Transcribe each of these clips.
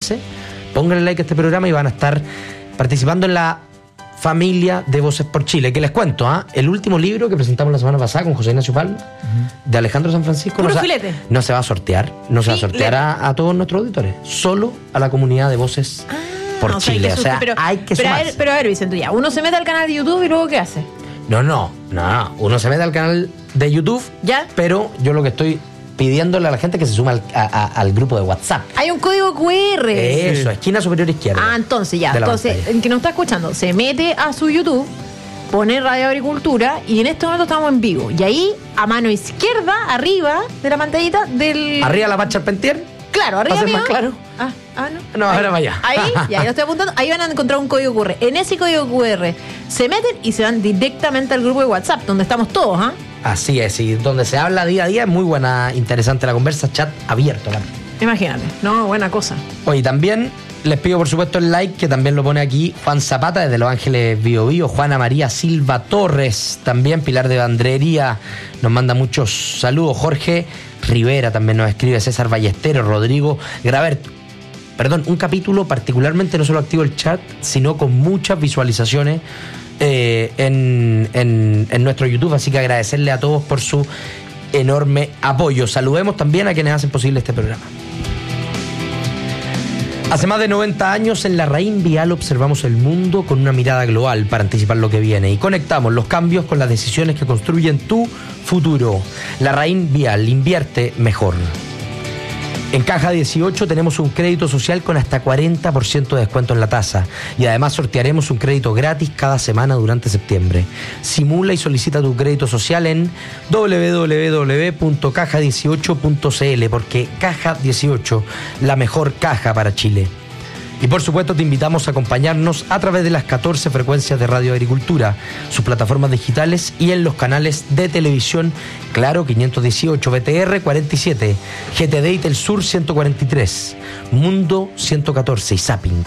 suscríbanse, pónganle like a este programa y van a estar participando en la familia de Voces por Chile. Que les cuento, el último libro que presentamos la semana pasada con José Ignacio Palma, de Alejandro San Francisco, no se va a sortear, se va a sortear a todos nuestros auditores, solo a la comunidad de Voces por Chile. Hay que sumarse. Pero a ver, Vicente, ya, uno se mete al canal de YouTube y luego ¿qué hace? No, uno se mete al canal de YouTube, ¿ya? Pero yo lo que estoy pidiéndole a la gente que se suma al grupo de WhatsApp. Hay un código QR. Eso, esquina superior izquierda. Entonces el que nos está escuchando se mete a su YouTube, pone Radio Agricultura y en este momento estamos en vivo. Y ahí, a mano izquierda, arriba de la pantallita del... ¿Arriba la Paz Charpentier? Claro, arriba. ¿Va a ser más claro? No, ahora vaya. Ahí, ya lo estoy apuntando. Ahí van a encontrar un código QR. En ese código QR se meten y se van directamente al grupo de WhatsApp, donde estamos todos, Así es, y donde se habla día a día, es muy buena, interesante la conversa, chat abierto. Imagínate, buena cosa. Oye, también les pido por supuesto el like, que también lo pone aquí Juan Zapata desde Los Ángeles Bio Bio, Juana María Silva Torres, también Pilar de Bandrería nos manda muchos saludos, Jorge Rivera también nos escribe, César Ballesteros, Rodrigo Graverto. Un capítulo particularmente no solo activo el chat, sino con muchas visualizaciones en nuestro YouTube, así que agradecerle a todos por su enorme apoyo. Saludemos también a quienes hacen posible este programa. Hace más de 90 años en La Raín Vial observamos el mundo con una mirada global para anticipar lo que viene y conectamos los cambios con las decisiones que construyen tu futuro. La Raín Vial, invierte mejor. En Caja 18 tenemos un crédito social con hasta 40% de descuento en la tasa y además sortearemos un crédito gratis cada semana durante septiembre. Simula y solicita tu crédito social en www.caja18.cl porque Caja 18, la mejor caja para Chile. Y por supuesto te invitamos a acompañarnos a través de las 14 frecuencias de Radio Agricultura, sus plataformas digitales y en los canales de televisión Claro 518, BTR 47, GTD y Telsur 143, Mundo 114 y Zapping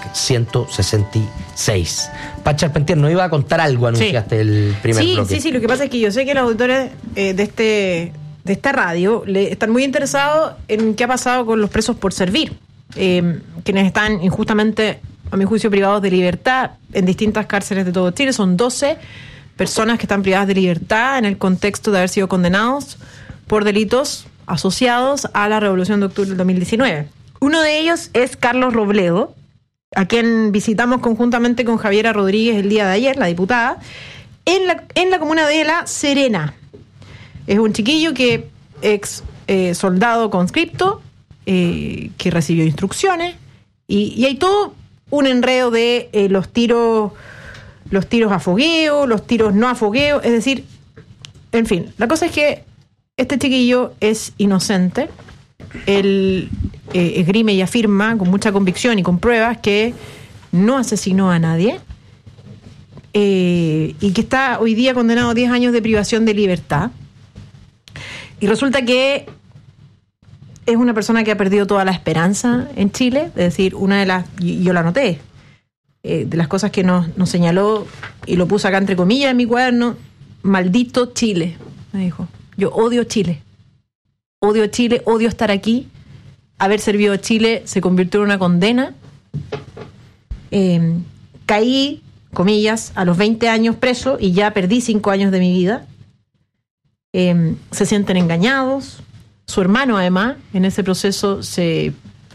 166. Paz Charpentier, ¿no iba a contar algo? Anunciaste el primer bloque. Sí, lo que pasa es que yo sé que los auditores de esta radio están muy interesados en qué ha pasado con los presos por servir. Quienes están injustamente, a mi juicio, privados de libertad en distintas cárceles de todo Chile. Son 12 personas que están privadas de libertad en el contexto de haber sido condenados por delitos asociados a la Revolución de Octubre del 2019. Uno de ellos es Carlos Robledo, a quien visitamos conjuntamente con Javiera Rodríguez el día de ayer, la diputada, en la comuna de La Serena. Es un chiquillo que ex soldado conscripto, que recibió instrucciones y hay todo un enredo de los tiros a fogueo, los tiros no a fogueo, es decir, en fin, la cosa es que este chiquillo es inocente. Él esgrime y afirma con mucha convicción y con pruebas que no asesinó a nadie y que está hoy día condenado a 10 años de privación de libertad. Y resulta que es una persona que ha perdido toda la esperanza en Chile. Es decir, una de las, yo la anoté, de las cosas que nos señaló, y lo puse acá entre comillas en mi cuaderno: maldito Chile, me dijo. Yo odio Chile, odio estar aquí. Haber servido a Chile se convirtió en una condena. Caí, comillas, a los 20 años preso y ya perdí 5 años de mi vida. Se sienten engañados. Su hermano, además, en ese proceso se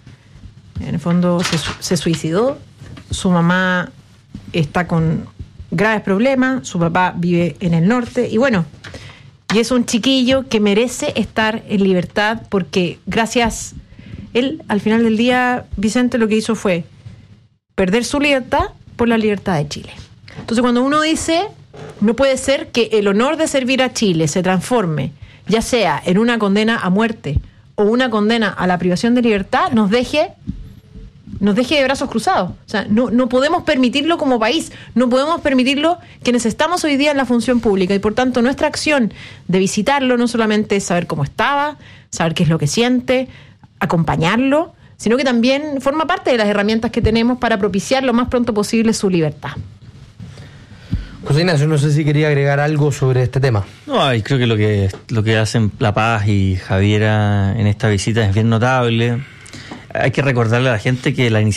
suicidó. Su mamá está con graves problemas. Su papá vive en el norte. Y bueno, y es un chiquillo que merece estar en libertad porque gracias... Él, al final del día, Vicente, lo que hizo fue perder su libertad por la libertad de Chile. Entonces, cuando uno dice, no puede ser que el honor de servir a Chile se transforme, ya sea en una condena a muerte o una condena a la privación de libertad, nos deje de brazos cruzados. O sea, no podemos permitirlo como país, no podemos permitirlo quienes estamos hoy día en la función pública, y por tanto nuestra acción de visitarlo no solamente es saber cómo estaba, saber qué es lo que siente, acompañarlo, sino que también forma parte de las herramientas que tenemos para propiciar lo más pronto posible su libertad. José Ignacio, no sé si quería agregar algo sobre este tema. No, creo que lo que hacen La Paz y Javiera en esta visita es bien notable. Hay que recordarle a la gente que la iniciativa